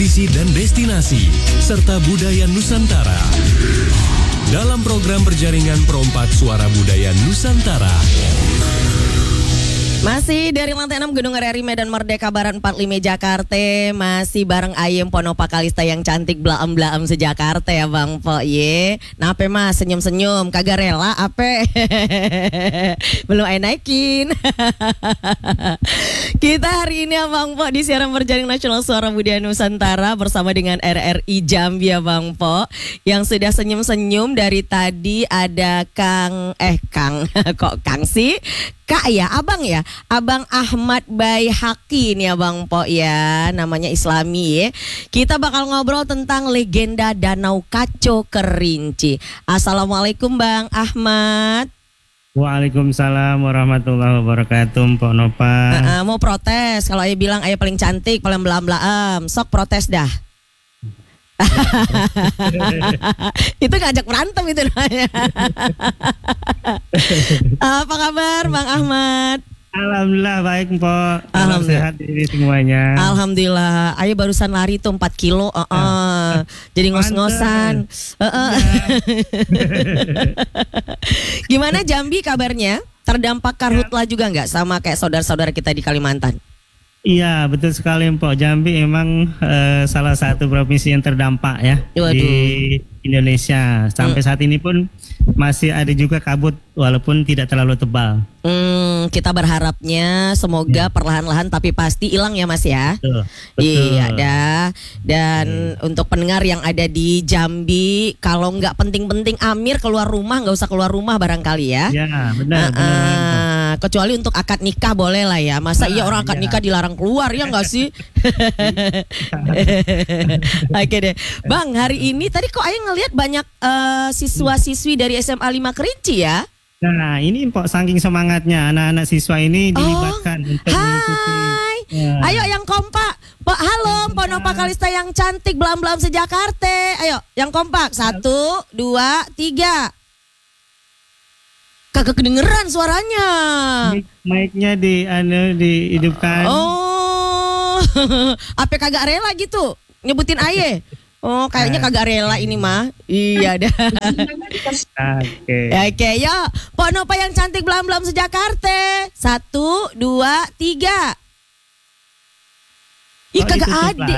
tradisi dan destinasi, serta budaya Nusantara. Dalam program berjaringan Perompak Suara Budaya Nusantara. Masih dari lantai 6 Gedung RRI Medan Merdeka Barat 45 Jakarta. Masih bareng Ayem Ponopa Kalista yang cantik blaem-blaem sejakarta ya Bang Po ye. Nape mas senyum-senyum kagak rela ape. Belum ay naikin. Kita hari ini ya Bang Po di siaran berjaring Nasional Suara Budaya Nusantara bersama dengan RRI Jambi ya Bang Po. Yang sudah senyum-senyum dari tadi ada Kang kok Kang sih? Kak ya, abang ya, Abang Ahmad Baihaqi nih ya Bang Po ya, namanya Islami ya. Kita bakal ngobrol tentang legenda Danau Kaco Kerinci. Assalamualaikum Bang Ahmad. Waalaikumsalam warahmatullahi wabarakatuh, Mpok Nopa. Mau protes, kalau ayah bilang ayah paling cantik, paling belam-belam, sok protes dah. Itu ngajak berantem itu namanya. Apa kabar Bang Ahmad? Alhamdulillah baik Mpok. Alhamdulillah Sehat ini semuanya. Alhamdulillah. Ayo barusan lari tuh 4 kilo. Jadi ngos-ngosan. Gimana Jambi kabarnya? Terdampak karhutlah juga nggak sama kayak saudara-saudara kita di Kalimantan? Iya betul sekali Mpok. Jambi emang salah satu provinsi yang terdampak ya. Waduh. Di Indonesia. Sampai saat ini pun masih ada juga kabut walaupun tidak terlalu tebal. Kita berharapnya semoga perlahan-lahan tapi pasti hilang ya Mas ya. Betul. Iya dah. Dan untuk pendengar yang ada di Jambi, kalau nggak penting-penting Amir keluar rumah, nggak usah keluar rumah barangkali ya. Ya benar. Kecuali untuk akad nikah boleh lah ya. Masa iya orang akad nikah dilarang keluar ya nggak sih? Oke deh Bang, hari ini tadi kok Ayah ngelihat banyak siswa-siswi dari SMA 5 Kerinci ya. Nah ini Mpok saking semangatnya anak-anak siswa ini dilibatkan untuk mengikuti. Ayo yang kompak. Halo Ponopa Kalista yang cantik belam-belam sejakarta. Ayo yang kompak 1, 2, 3. Kagak kedengeran suaranya. Mic-nya dihidupkan. Oh, apa kagak rela gitu nyebutin aye? Oh, kayaknya kagak rela ini mah. Iya dah. Oke, yo. Ponopa yang cantik belam-belam sejakarta. 1, 2, 3. Ih kagak ada.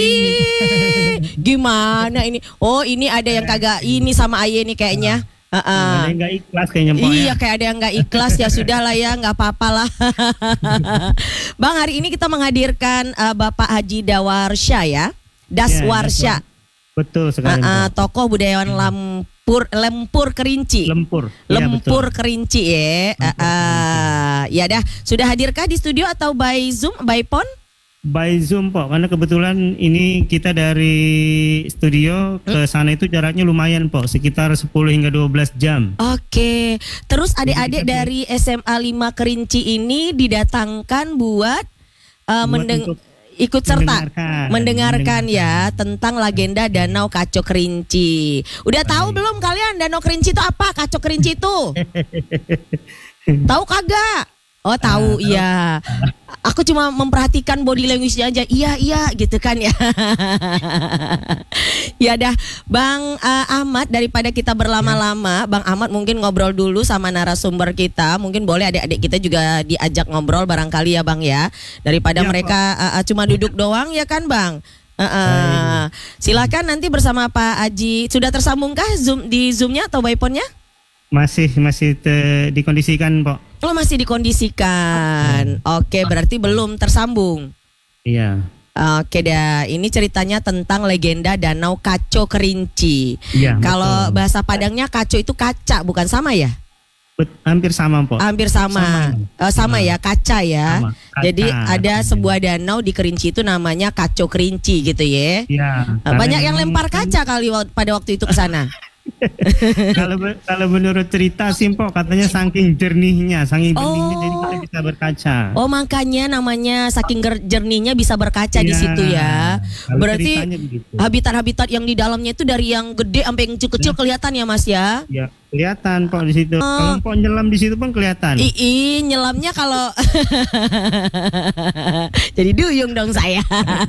Gimana ini? Oh, ini ada yang kagak ini sama aye nih kayaknya. Ada yang gak ikhlas kayaknya Mpok. Iya kayak ada yang gak ikhlas ya sudah lah ya gak apa-apa lah. Bang hari ini kita menghadirkan Bapak Haji Dawarsya ya. Daswarsya. Betul sekali. Tokoh budayawan Lempur Kerinci. Lempur Kerinci ya. Ya dah sudah hadirkah di studio atau by Zoom, by phone? By Zoom Pok, karena kebetulan ini kita dari studio ke sana itu jaraknya lumayan Pok, sekitar 10 hingga 12 jam. Oke, terus adik-adik dari SMA 5 Kerinci ini didatangkan buat ikut serta mendengarkan ya tentang legenda Danau Kaco Kerinci. Udah tahu belum kalian Danau Kerinci itu apa? Kaco Kerinci itu? Tahu kagak? Oh tahu iya. Aku cuma memperhatikan body language-nya aja. Iya gitu kan ya. Ya dah Bang Ahmad, daripada kita berlama-lama, Bang Ahmad mungkin ngobrol dulu sama narasumber kita. Mungkin boleh adik-adik kita juga diajak ngobrol barangkali ya Bang ya. Daripada mereka cuma duduk doang ya kan Bang. Silakan nanti bersama Pak Haji. Sudah tersambungkah di Zoom-nya atau by phone-nya? Masih dikondisikan Pok. Oh masih dikondisikan. Oke, berarti belum tersambung. Iya. Oke dah, ini ceritanya tentang legenda Danau Kaco Kerinci. Iya. Kalau bahasa Padangnya kaco itu kaca, bukan sama ya? Hampir sama Pok. Hampir sama. Sama ya, kaca ya. Sama. Kaca. Jadi ada sebuah danau di Kerinci itu namanya Kaco Kerinci gitu ya. Iya. Banyak yang lempar kaca kali pada waktu itu ke sana. Kalau menurut cerita Simpok katanya saking jernihnya jadi kita bisa berkaca. Oh makanya namanya saking jernihnya bisa berkaca di situ ya. Berarti habitat-habitat yang di dalamnya itu dari yang gede sampai yang kecil-kecil kelihatan ya Mas ya. Iya. Kelihatan Pok di situ. Kalau Pok nyelam di situ pun kelihatan. Nyelamnya kalau jadi duyung dong saya.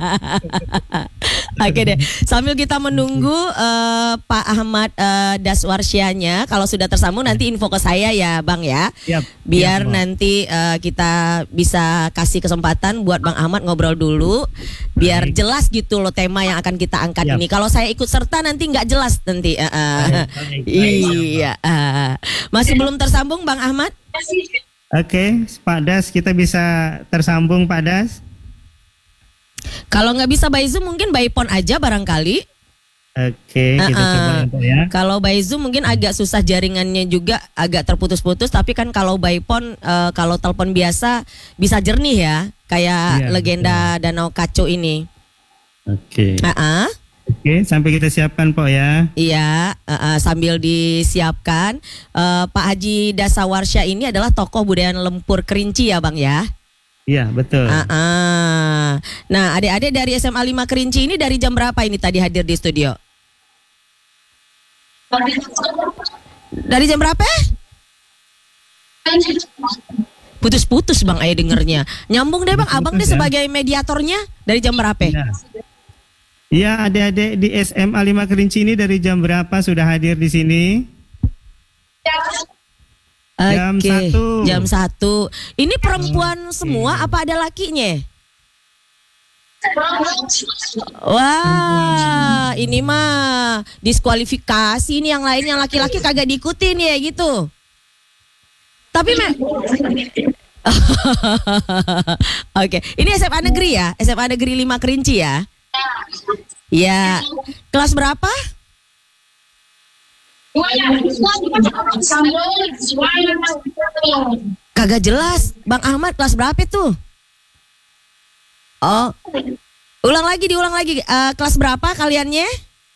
Oke deh. Sambil kita menunggu Pak Ahmad Daswarsyanya, kalau sudah tersambung nanti info ke saya ya, Bang ya. Siap. Biar Siap, nanti kita bisa kasih kesempatan buat Bang Ahmad ngobrol dulu, biar jelas gitu loh tema yang akan kita angkat ini. Kalau saya ikut serta nanti nggak jelas nanti. Iya. Masih belum tersambung Bang Ahmad? Oke, Pak Das, kita bisa tersambung Pak Das. Kalau nggak bisa by Zoom mungkin by phone aja barangkali. Oke, kita coba ya. Kalau by Zoom mungkin agak susah, jaringannya juga agak terputus-putus. Tapi kan kalau by phone, kalau telepon biasa bisa jernih ya, kayak legenda Danau Kaco ini. Oke. Oke, sampai kita siapkan Pok ya. Iya, sambil disiapkan, Pak Haji Dasawarsya ini adalah tokoh budaya Lempur Kerinci ya Bang ya. Iya, betul. Nah, adik-adik dari SMA 5 Kerinci ini dari jam berapa ini tadi hadir di studio? Dari jam berapa? Putus-putus Bang Ayah dengernya. Nyambung deh Bang, Abang deh sebagai mediatornya dari jam berapa? Iya, adik-adik di SMA 5 Kerinci ini dari jam berapa sudah hadir di sini? Jam 1. Ini perempuan semua apa ada lakinya? Wah, ini mah diskualifikasi nih, yang lain yang laki-laki kagak diikutin ya gitu. Tapi Oke, ini SMA negeri ya? SMA negeri 5 Kerinci ya? Ya. Kelas berapa? Kagak jelas. Bang Ahmad kelas berapa tuh? Oh. Diulang lagi. Kelas berapa kaliannya?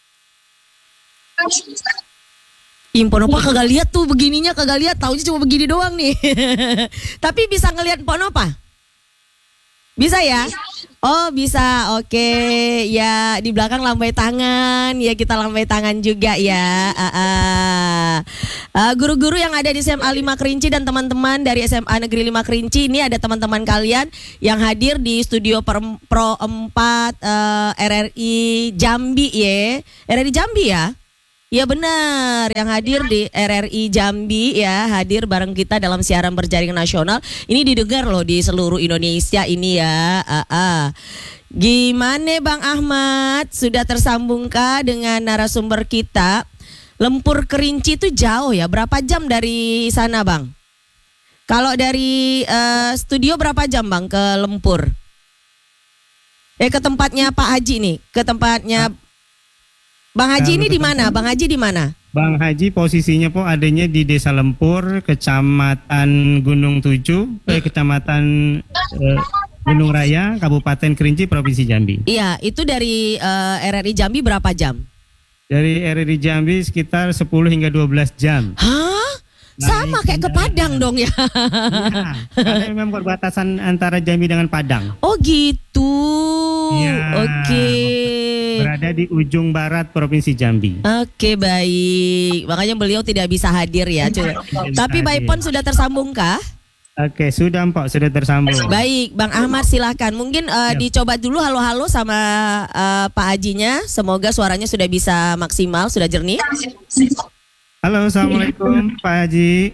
Impon Opa kagak lihat tuh begininya, kagak lihat, taunya cuma begini doang nih. Tapi bisa ngelihat Pon Opa? Bisa ya? Oh bisa, oke. Ya di belakang lambai tangan, ya kita lambai tangan juga ya. Guru-guru yang ada di SMA 5 Kerinci dan teman-teman dari SMA Negeri 5 Kerinci, ini ada teman-teman kalian yang hadir di studio Pro 4 RRI Jambi ya. RRI Jambi ya? Ya benar, yang hadir di RRI Jambi ya, hadir bareng kita dalam siaran berjaring nasional. Ini didengar loh di seluruh Indonesia ini ya. Gimana Bang Ahmad, sudah tersambungkah dengan narasumber kita? Lempur Kerinci itu jauh ya, berapa jam dari sana Bang? Kalau dari studio berapa jam Bang ke Lempur? Ke tempatnya Pak Haji nih, ke tempatnya Bang Haji ini di mana? Bang Haji di mana? Bang Haji posisinya Po adanya di Desa Lempur, Kecamatan Gunung Tujuh, Kecamatan Gunung Raya, Kabupaten Kerinci, Provinsi Jambi. Iya, itu dari RRI Jambi berapa jam? Dari RRI Jambi sekitar 10 hingga 12 jam. Hah? Sama kayak ke Padang dong ya? Iya, karena memang perbatasan antara Jambi dengan Padang. Oh gitu. Ya, oke. Berada di ujung barat Provinsi Jambi. Oke, baik. Makanya beliau tidak bisa hadir ya. Tapi by phone sudah tersambung kah? Oke, sudah Mpok, sudah tersambung. Baik, Bang Ahmad silahkan. Mungkin dicoba dulu halo-halo sama Pak Hajinya. Semoga suaranya sudah bisa maksimal, sudah jernih. Halo, assalamualaikum Pak Haji.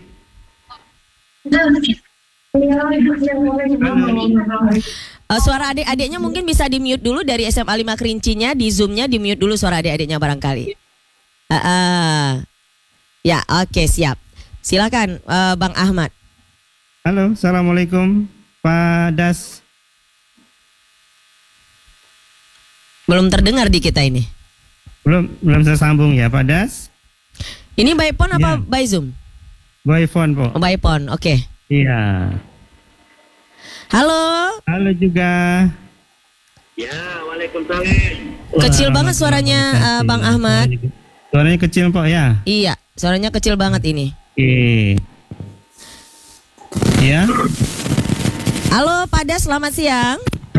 Suara adik-adiknya mungkin bisa di mute dulu dari SMA 5 Kerincinya, di Zoom-nya di mute dulu suara adik-adiknya barangkali. Ya, oke, siap. Silakan Bang Ahmad. Halo, assalamualaikum Pak Das. Belum terdengar di kita ini. Belum tersambung ya Pak Das. Ini by phone apa by Zoom? By phone Po. By phone, oke. Iya. Halo. Halo juga. Ya, waalaikumsalam. Kecil banget suaranya Bang Ahmad. Suaranya kecil Pak ya? Iya, suaranya kecil banget ini. Oke. Ya. Halo Pak Das, selamat siang.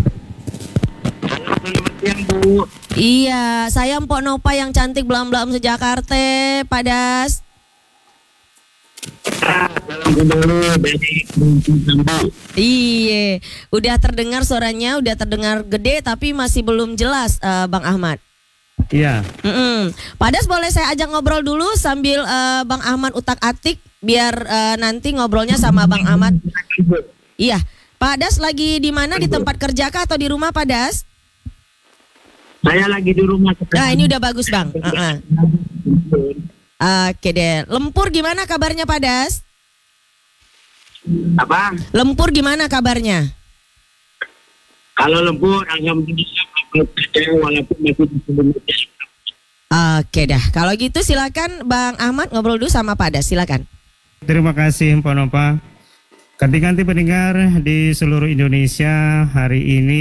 Selamat siang Bu. Iya, saya Mpok Nopa yang cantik belam-belam sejakarta, Pak Das. aku dulu dari Jambi. Iya, udah terdengar suaranya, udah terdengar gede tapi masih belum jelas, Bang Ahmad. Iya. Padas, boleh saya ajak ngobrol dulu sambil Bang Ahmad utak-atik biar nanti ngobrolnya sama Bang Ahmad. Iya, Padas lagi di mana, di tempat kerja kah atau di rumah, Padas? Saya lagi di rumah sekarang. Nah, ini udah bagus, Bang. Oke deh. Lempur gimana kabarnya, Padas? Apa? Lempur gimana kabarnya? Kalau lembur, alhamdulillah walaupun masih di Selimuti. Oke dah. Kalau gitu silakan Bang Ahmad ngobrol dulu sama Padas. Silakan. Terima kasih Mpok Nova. Ganti-ganti pendengar di seluruh Indonesia, hari ini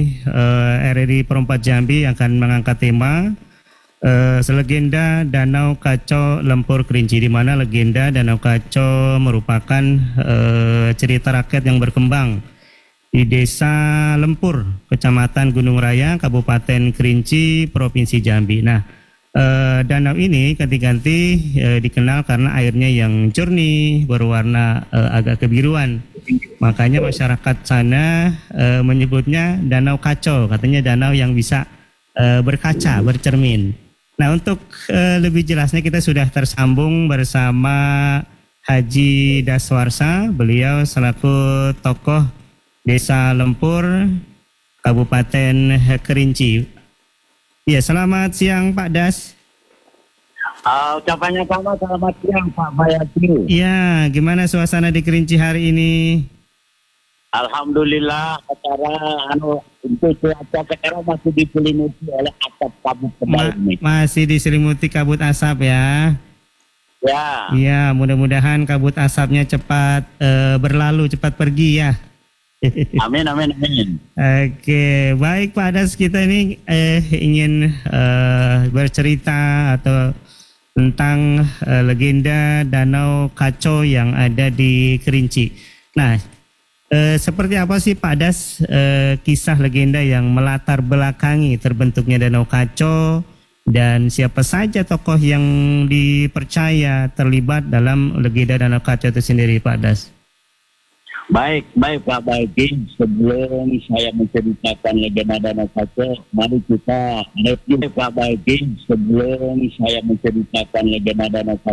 RRI Perempat Jambi akan mengangkat tema Selegenda Danau Kaco Lempur Kerinci, di mana legenda Danau Kaco merupakan cerita rakyat yang berkembang di Desa Lempur, Kecamatan Gunung Raya, Kabupaten Kerinci, Provinsi Jambi. Nah, danau ini ganti-ganti dikenal karena airnya yang jernih, berwarna agak kebiruan. Makanya masyarakat sana menyebutnya Danau Kaco, katanya danau yang bisa berkaca, bercermin. Nah, untuk lebih jelasnya kita sudah tersambung bersama Haji Daswarsa. Beliau selaku tokoh Desa Lempur, Kabupaten Kerinci. Ya, selamat siang Pak Das. Ucapannya sama, selamat siang Pak Bayatri. Ya, gimana suasana di Kerinci hari ini? Alhamdulillah, acara untuk cuaca sekarang masih diselimuti oleh asap kabut tebal ini. Masih diselimuti kabut asap ya. Ya. Iya, mudah-mudahan kabut asapnya cepat berlalu, cepat pergi ya. Amin, amin, amin. Oke, baik Pak Das, kita ini ingin bercerita atau tentang legenda Danau Kaco yang ada di Kerinci. Nah, seperti apa sih Pak Das kisah legenda yang melatar belakangi terbentuknya Danau Kaco, dan siapa saja tokoh yang dipercaya terlibat dalam legenda Danau Kaco itu sendiri Pak Das? Baik Pak Baiki, sebelum saya menceritakan legenda Danau Kaco, mari kita review Pak Baiki, sebelum saya menceritakan legenda Danau Kaco.